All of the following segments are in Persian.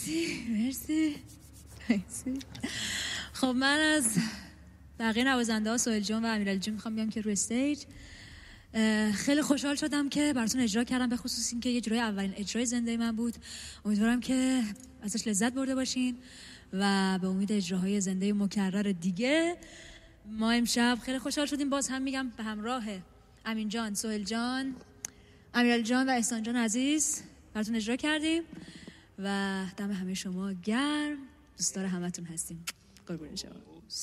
مرسی. خب من از بقیه نوازنده ها سهیل جان و امیرعلی جان میخوام بیام که روی استیج. خیلی خوشحال شدم که براتون اجرا کردم، به خصوص این که یه جورای اولین اجرای زنده من بود. امیدوارم که ازش لذت برده باشین و به امید اجراهای زنده مکرر دیگه. ما امشب خیلی خوشحال شدیم، باز هم میگم به همراه امین جان، سهیل جان، امیرعلی جان و احسان جان عزیز براتون اجرا کردیم و دم همه شما گرم. دوست داره همتون هستیم. قربون شما.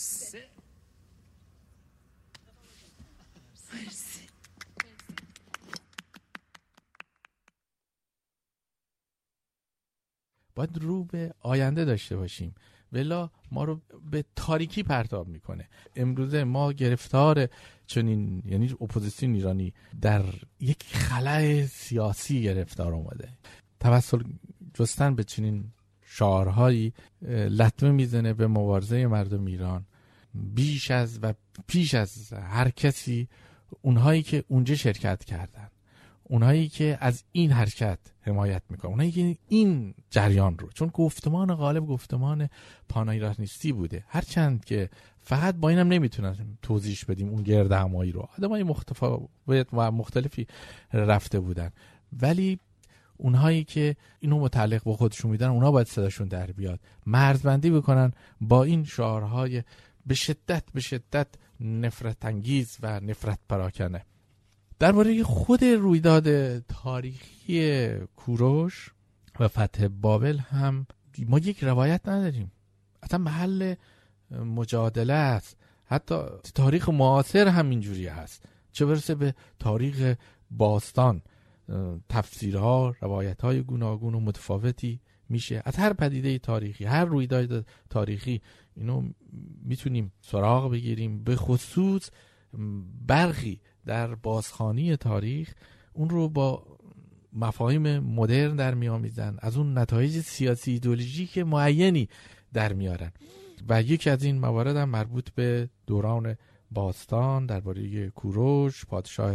باید رو به آینده داشته باشیم، ولی ما رو به تاریکی پرتاب میکنه. امروزه ما گرفتار چنین، یعنی اپوزیسیون ایرانی در یک خلأ سیاسی گرفتار اومده. توسل جستن به چنین شعارهایی لطمه میزنه به مبارزه مردم ایران بیش از و پیش از هر کسی. اونهایی که اونجا شرکت کردن، اونهایی که از این حرکت حمایت میکنن، اونهایی که این جریان رو، چون گفتمان غالب گفتمان پانایرانیستی بوده، هرچند که فقط با اینم نمیتونن توضیح بدیم اون گرد همایی رو، آدمای متفاوت و مختلفی رفته بودن، ولی اونهایی که اینو متعلق با خودشون میدن، اونها باید صداشون در بیاد، مرزبندی بکنن با این شعارهای به شدت نفرت انگیز و نفرت پراکنه. درباره خود رویداد تاریخی کوروش و فتح بابل هم ما یک روایت نداریم، اصلا محل مجادله است. حتی تاریخ معاصر هم اینجوری هست، چه برسه به تاریخ باستان. تفسیرها، روایت‌های گوناگون و متفاوتی میشه از هر پدیده تاریخی، هر رویداد تاریخی. اینو میتونیم سراغ بگیریم، به خصوص برخی در بازخوانی تاریخ اون رو با مفاهیم مدرن در میامیزن، از اون نتایج سیاسی ایدئولوژیک معینی در میارن و یکی از این موارد هم مربوط به دوران باستان درباره کوروش، پادشاه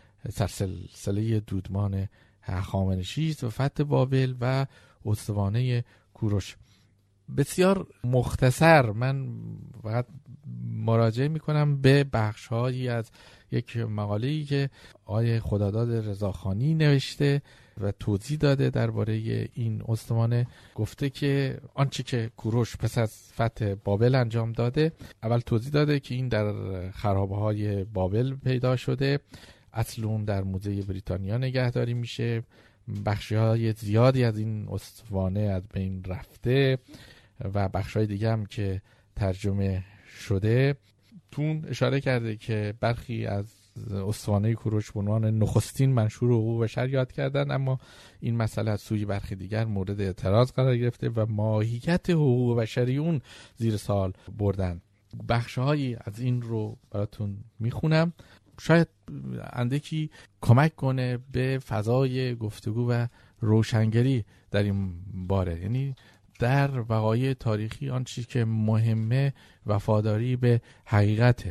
سرسلسله دودمان هخامنشی و فتح بابل و استوانه کوروش. بسیار مختصر من فقط مراجعه میکنم به بخش‌هایی از یک مقاله‌ای که آقای خداداد رضاخانی نوشته و توضیح داده درباره این استوانه. گفته که آنچه که کوروش پس از فتح بابل انجام داده، اول توضیح داده که این در خرابه‌های بابل پیدا شده، اصل اون در موزه بریتانیا نگهداری میشه، بخش‌های زیادی از این استوانه از بین رفته و بخش‌های دیگه هم که ترجمه شده. تون اشاره کرده که برخی از استوانه کوروش به عنوان نخستین منشور حقوق بشر یاد کردن، اما این مسئله از سوی برخی دیگر مورد اعتراض قرار گرفته و ماهیت حقوق بشری اون زیر سوال بردن. بخش‌هایی از این رو براتون میخونم، شاید اندکی کمک کنه به فضای گفتگو و روشنگری در این باره. یعنی در وقایع تاریخی آنچه که مهمه وفاداری به حقیقته.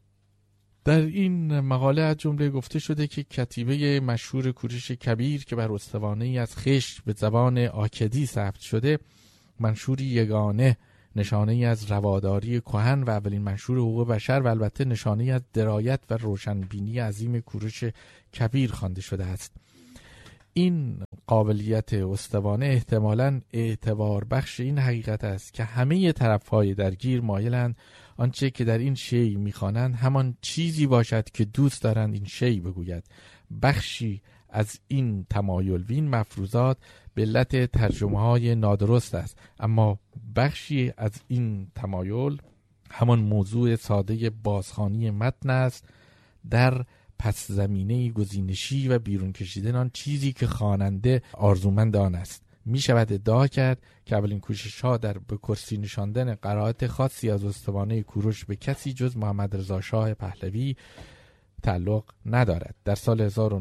در این مقاله از جمله گفته شده که کتیبه مشهور کوروش کبیر که بر استوانه‌ای از خشت به زبان آکدی ثبت شده، منشوری یگانه، نشانه‌ای از رواداری کهن و اولین منشور حقوق بشر و البته نشانه‌ای از درایت و روشنبینی عظیم کوروش کبیر خوانده شده است. این قابلیت استوانه احتمالاً اعتبار بخش این حقیقت است که همه طرف‌های درگیر مایلند آنچه که در این شیء می‌خوانند همان چیزی باشد که دوست دارند این شیء بگوید. بخشی از این تمایل و این مفروضات به علت ترجمه‌های نادرست است، اما بخشی از این تمایل همان موضوع ساده بازخوانی متن است در پس زمینه گزینشی و بیرون کشیدن آن چیزی که خواننده آرزومند آن است. می شود ادعا کرد که اولین کوشش‌ها در به کرسی نشاندن قرائت خاصی از استوانه کوروش به کسی جز محمد رضا شاه پهلوی تعلق ندارد. در سال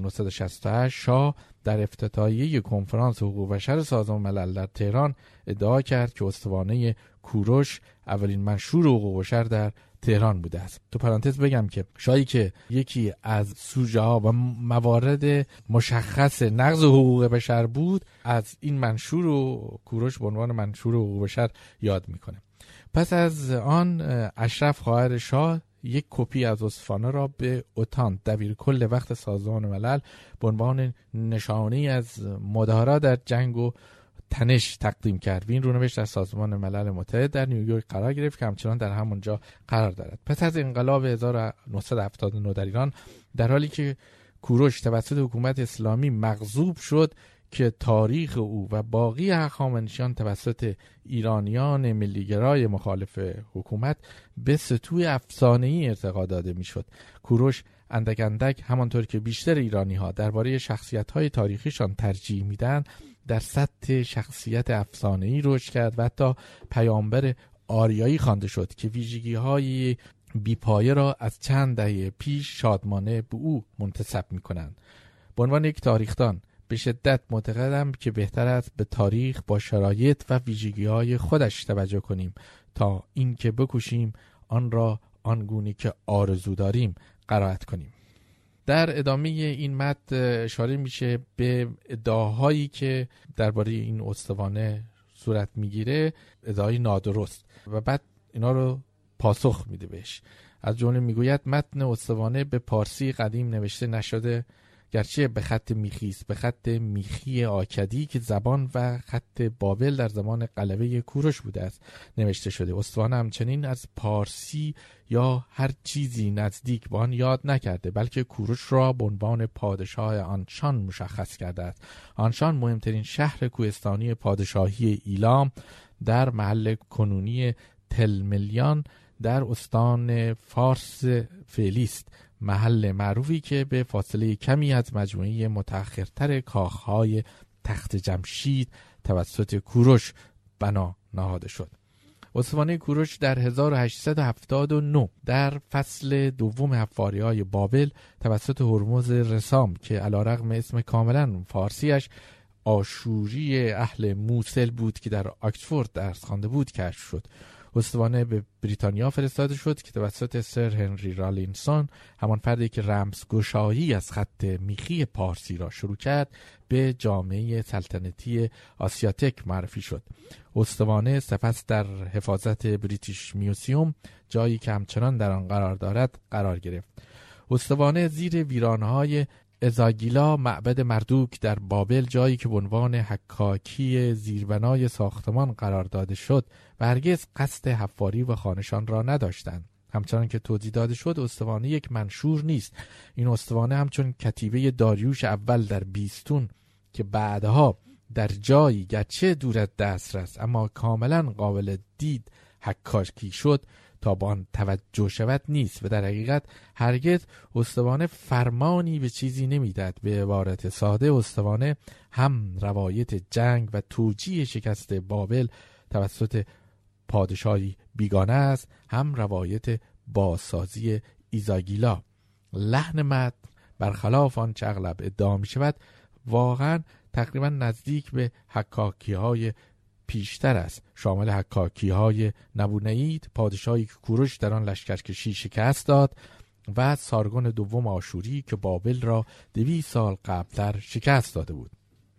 1968 شاه در افتتاحیه کنفرانس حقوق بشر سازمان ملل در تهران ادعا کرد که استوانه کوروش اولین منشور حقوق بشر در تهران بوده است. تو پرانتز بگم که شاید که یکی از سوژه ها و موارد مشخص نقض حقوق بشر بود، از این منشور و کوروش به عنوان منشور حقوق بشر یاد میکنه. پس از آن اشرف خواهر شاه یک کپی از استوانه را به اوتان دبیرکل وقت سازمان ملل به عنوان نشانه‌ای از مدارا در جنگ و تنش تقدیم کرد. این رونوشت در سازمان ملل متحد در نیویورک قرار گرفت که همچنان در همونجا قرار دارد. پس از انقلاب 1979 در ایران، در حالی که کوروش توسط حکومت اسلامی مغصوب شد که تاریخ او و باقی هخامنشیان توسط ایرانیان ملیگرای مخالف حکومت به سطوح افسانه‌ای ارتقا داده میشد، کوروش اندک اندک همانطور که بیشتر ایرانی‌ها درباره شخصیت‌های تاریخیشان ترجیح میدن، در سطح شخصیت افسانه‌ای رشد کرد و حتی پیامبر آریایی خوانده شد که ویژگی‌های بی‌پایه را از چند دهه پیش شادمانه به او منتسب می‌کنند. به عنوان یک تاریخدان به شدت معتقدم که بهتر است به تاریخ با شرایط و ویژگی‌های خودش توجه کنیم تا اینکه بکوشیم آن را آنگونه که آرزو داریم قرائت کنیم. در ادامه این متن اشاره میشه به ادعاهایی که درباره این استوانه صورت میگیره، ادعای نادرست، و بعد اینا رو پاسخ میده بهش. از جمله میگوید متن استوانه به پارسی قدیم نوشته نشده، گرچه به خط میخی است، به خط میخی آکدی که زبان و خط بابل در زمان غلبه کوروش بوده است نوشته شده. استوانه همچنین از پارسی یا هر چیزی نزدیک به آن یاد نکرده، بلکه کوروش را به عنوان پادشاه آنشان مشخص کرده است. آنشان مهمترین شهر کوهستانی پادشاهی ایلام در محل کنونی تلملیان در استان فارس فعلی است، محل معروفی که به فاصله کمی از مجموعه متأخرتر کاخهای تخت جمشید توسط کوروش بنا نهاده شد. استوانه کوروش در 1879 در فصل دوم حفاری‌های بابل توسط هرمز رسام که علیرغم اسم کاملا فارسیش آشوری اهل موصل بود که در آکسفورد درس خوانده بود کشف شد. استوانه به بریتانیا فرستاده شد که توسط سر هنری رالینسون، همان فردی که رمزگشایی از خط میخی پارسی را شروع کرد، به جامعه سلطنتی آسیاتک معرفی شد. استوانه سپس در حفاظت بریتیش میوزیوم، جایی که همچنان در آن قرار دارد، قرار گرفت. استوانه زیر ویرانهای ازاگیلا معبد مردوک در بابل، جایی که به عنوان حکاکی زیربنای ساختمان قرار داده شد و هرگز قصد حفاری و خانشان را نداشتند. همچنان که توضیح داده شد، استوانه یک منشور نیست. این استوانه همچون کتیبه داریوش اول در بیستون که بعدها در جایی گرچه دور از دسترس اما کاملا قابل دید حکاکی شد تا با آن توجه شود نیست و در حقیقت هرگز استوانه فرمانی به چیزی نمیداد. به عبارت ساده، استوانه هم روایت جنگ و توجیه شکست بابل توسط پادشاهی بیگانه است، هم روایت بازسازی ایزاگیلا. لحن متن برخلاف آنچه اغلب ادعا می شود واقعا تقریبا نزدیک به حکاکی‌های پیشتر است، شامل حکاکی‌های نبونید، پادشاهی که کوروش در آن لشکرکشی شکست داد، و سارگون دوم آشوری که بابل را 200 سال قبلتر شکست داده بود.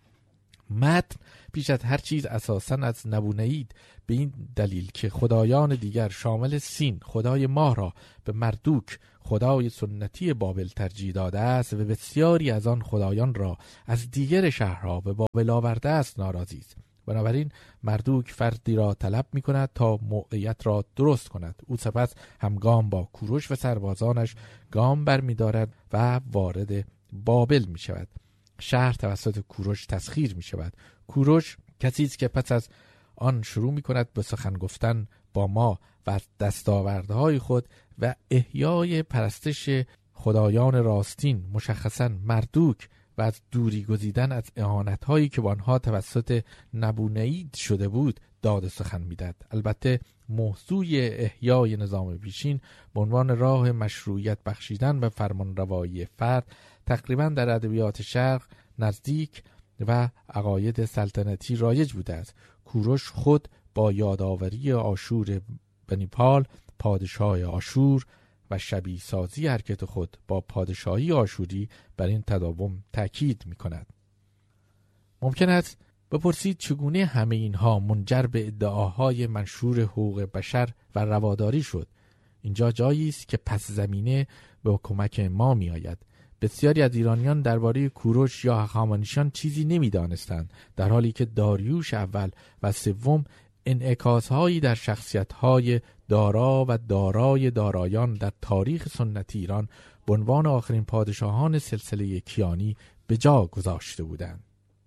متن پیش از هر چیز اساساً از نبونید به این دلیل که خدایان دیگر شامل سین، خدای ماه، را به مردوک، خدای سنتی بابل، ترجیح داده است و بسیاری از آن خدایان را از دیگر شهرها به بابل آورده است، ناراضی است. بنابراین مردوک فردی را طلب می کند تا موقعیت را درست کند. او سپس همگام با کوروش و سربازانش گام بر می دارد و وارد بابل می شود. شهر توسط کوروش تسخیر می شود. کوروش کسی است که پس از آن شروع می کند به سخن گفتن با ما و دستاوردهای خود و احیای پرستش خدایان راستین، مشخصاً مردوک، و از دوری گزیدن از اهانت‌هایی که با آنها توسط نبونید شده بود داد سخن می‌داد. البته موضوع احیای نظام پیشین به عنوان راه مشروعیت بخشیدن به فرمانروایی فرد تقریباً در ادبیات شرق نزدیک و عقاید سلطنتی رایج بوده است. کوروش خود با یادآوری آشور بنیپال، پادشاه آشور و شبیه سازی حرکت خود با پادشاهی آشوری بر این تداوم تأکید می کند. ممکن است بپرسید چگونه همه اینها منجر به ادعاهای منشور حقوق بشر و رواداری شد؟ اینجا جایی است که پس زمینه به کمک ما می آید. بسیاری از ایرانیان درباره کوروش یا هخامنشیان چیزی نمی‌دانستند، در حالی که داریوش اول و سوم انعکاس‌هایی در شخصیت‌های دارا و دارای دارایان در تاریخ سنتی ایران به عنوان آخرین پادشاهان سلسله کیانی به جا گذاشته بودند.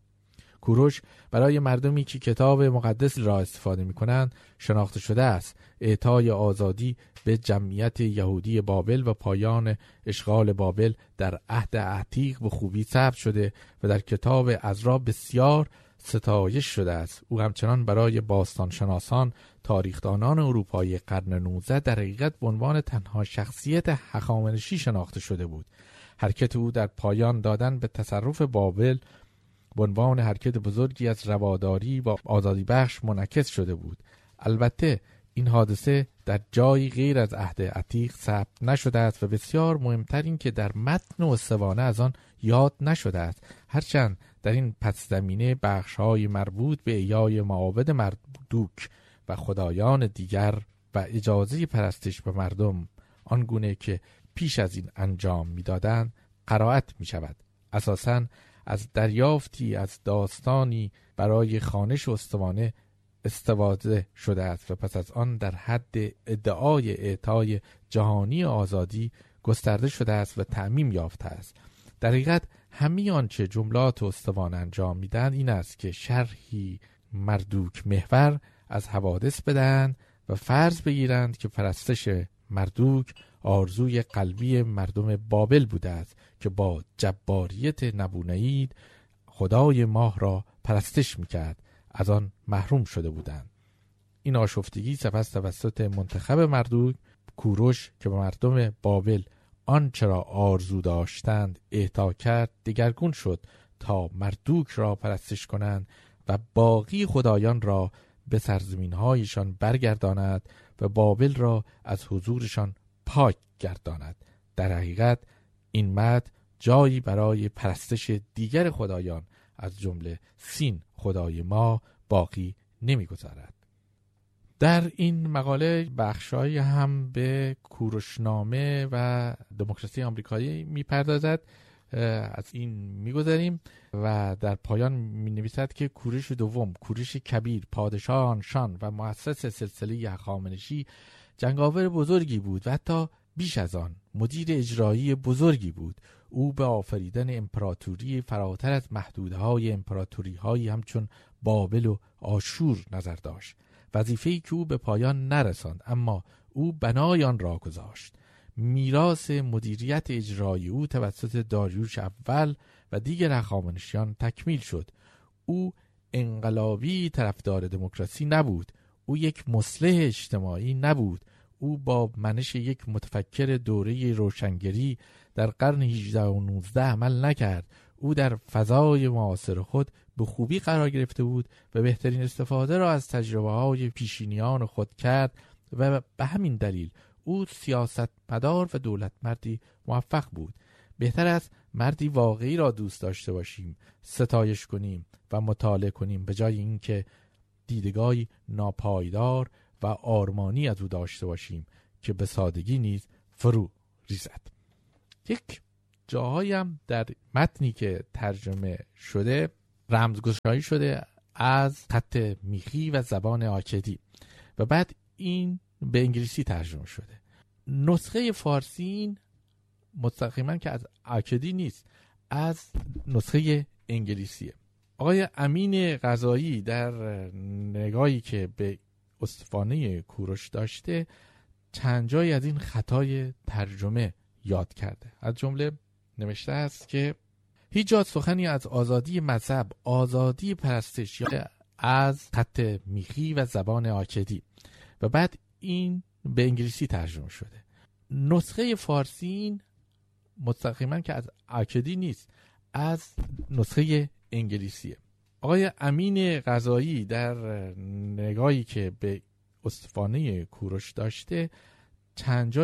کوروش برای مردمی که کتاب مقدس را استفاده می‌کنند شناخته شده است. اعطای آزادی به جمعیت یهودی بابل و پایان اشغال بابل در عهد عتیق به خوبی ثبت شده و در کتاب عزرا بسیار ستایش شده است. او همچنان برای باستانشناسان، تاریخدانان اروپایی قرن 19 در حقیقت به عنوان تنها شخصیت هخامنشی شناخته شده بود. حرکت او در پایان دادن به تصرف بابل به عنوان حرکت بزرگی از رواداری و آزادی بخش منعکس شده بود. البته این حادثه در جایی غیر از عهد عتیق ثبت نشده است و بسیار مهمتر این که در متن استوانه از آن یاد نشده است، هرچند در این پس زمینه بخش‌های مربوط به احیای معابد مردوک و خدایان دیگر و اجازه پرستش به مردم آنگونه که پیش از این انجام می‌دادند قرائت می‌شود. اساساً از دریافتی از داستانی برای خوانش استوانه استفاده شده است و پس از آن در حد ادعای اعطای جهانی آزادی گسترده شده است و تعمیم یافته است. در حقیقت همه آنچه جملات استوانه انجام میدن این است که شرحی مردوک محور از حوادث بدن و فرض بگیرند که پرستش مردوک آرزوی قلبی مردم بابل بوده است که با جباریت نبونید خدای ماه را پرستش میکرد، از آن محروم شده بودند. این آشفتگی سپس توسط منتخب مردوک کوروش که به مردم بابل آنچه را آرزو داشتند اعطا کرد دگرگون شد تا مردوک را پرستش کنند و باقی خدایان را به سرزمین‌هایشان برگرداند و بابل را از حضورشان پاک گرداند. در حقیقت این متن جایی برای پرستش دیگر خدایان از جمله سین خدای ما باقی نمی‌گذارد. در این مقاله بخشایی هم به کوروشنامه و دموکراسی آمریکایی میپردازد. از این میگذاریم و در پایان مینویسد که کوروش دوم، کوروش کبیر، پادشاه آنشان و مؤسس سلسله هخامنشی جنگاور بزرگی بود و حتی بیش از آن مدیر اجرایی بزرگی بود. او به آفریدن امپراتوری فراتر از محدودهای امپراتوری‌هایی همچون بابل و آشور نظر داشت. وظیفه‌ای که او به پایان نرساند، اما او بنای آن را گذاشت. میراث مدیریت اجرایی او توسط داریوش اول و دیگر هخامنشیان تکمیل شد. او انقلابی طرفدار دموکراسی نبود. او یک مصلح اجتماعی نبود. او با منش یک متفکر دوره روشنگری در قرن 18 و 19 عمل نکرد. او در فضای معاصر خود به خوبی قرار گرفته بود و بهترین استفاده را از تجربه‌های پیشینیان خود کرد و به همین دلیل او سیاستمدار و دولتمردی موفق بود. بهتر است مردی واقعی را دوست داشته باشیم، ستایش کنیم و مطالعه کنیم به جای اینکه دیدگاهی ناپایدار و آرمانی از او داشته باشیم که به سادگی نیز فرو ریزد. یک جاهایی هم در متنی که ترجمه شده رمزگشایی شده از خط میخی و زبان آکدی و بعد این به انگلیسی ترجمه شده. نسخه فارسی این مستقیما که از آکدی نیست، از نسخه انگلیسیه. آقای امین قضایی در نگاهی که به استوانه کوروش داشته چند جایی از این خطای ترجمه یاد کرده. از جمله نوشته است که هیچ جا سخنی از آزادی مذهب، آزادی پرستش یا از خط میخی و زبان آکدی و بعد این به انگلیسی ترجمه شده. نسخه فارسی این مستقیما که از آکدی نیست، از نسخه انگلیسیه. آقای امین قضایی در نگاهی که به استوانه کوروش داشته چند جا